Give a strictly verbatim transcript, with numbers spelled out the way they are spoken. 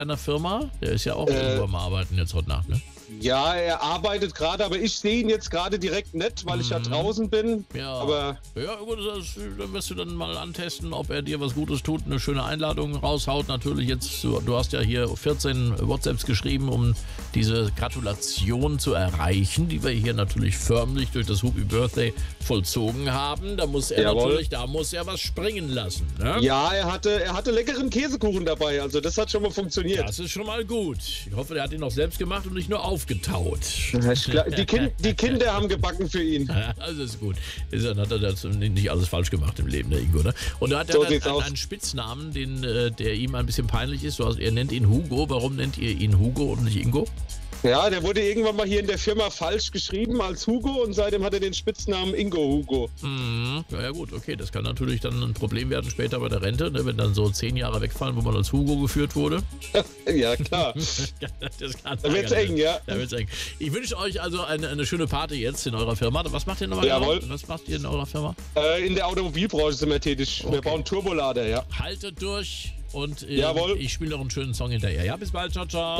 einer Firma? Der ist ja auch Äh, irgendwo am Arbeiten jetzt heute Nacht, ne? Ja, er arbeitet gerade, aber ich sehe ihn jetzt gerade direkt nicht, weil ich ja draußen bin. Ja, aber ja gut, das, da wirst du dann mal antesten, ob er dir was Gutes tut, eine schöne Einladung raushaut. Natürlich jetzt, du, du hast ja hier vierzehn WhatsApps geschrieben, um diese Gratulation zu erreichen, die wir hier natürlich förmlich durch das Happy Birthday vollzogen haben. Da muss er Jawohl. natürlich, da muss er was springen lassen. Ne? ja, er hatte, er hatte leckeren Käsekuchen dabei, also das hat schon mal funktioniert. Das ist schon mal gut. Ich hoffe, der hat ihn auch selbst gemacht und nicht nur aufgetaut. Ich glaub, die, kind, die Kinder haben gebacken für ihn. Ja, das ist gut. Dann hat er das nicht alles falsch gemacht im Leben, der Ingo. Ne? Und da hat er So dann sieht's einen, aus. einen Spitznamen, den, äh, der ihm ein bisschen peinlich ist. Du hast, er nennt ihn Hugo. Warum nennt ihr ihn Hugo und nicht Ingo? Ja, der wurde irgendwann mal hier in der Firma falsch geschrieben als Hugo und seitdem hat er den Spitznamen Ingo Hugo. Mhm. Ja, ja gut, okay. Das kann natürlich dann ein Problem werden später bei der Rente, ne? Wenn dann so zehn Jahre wegfallen, wo man als Hugo geführt wurde. Ja, klar. Das kann Da wird's eng, ja. Da wird's eng. Ich wünsche euch also eine, eine schöne Party jetzt in eurer Firma. Was macht ihr nochmal? Jawohl. Genau? Was macht ihr in eurer Firma? Äh, in der Automobilbranche sind wir tätig. Okay. Wir bauen Turbolader, ja. Haltet durch und äh, Jawohl. ich spiele noch einen schönen Song hinterher. Ja, bis bald. Ciao, ciao.